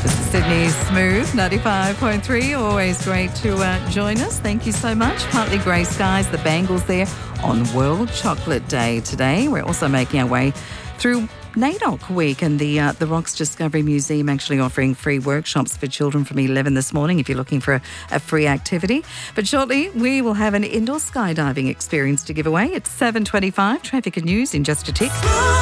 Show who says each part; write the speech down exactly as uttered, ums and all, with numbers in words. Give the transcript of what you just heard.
Speaker 1: This is Sydney's Smooth ninety-five point three. Always great to uh, join us. Thank you so much. Partly grey skies, the Bangles there on World Chocolate Day today. We're also making our way through NAIDOC week, and the uh, the Rocks Discovery Museum actually offering free workshops for children from eleven this morning if you're looking for a, a free activity. But shortly we will have an indoor skydiving experience to give away. It's seven twenty-five. Traffic and news in just a tick.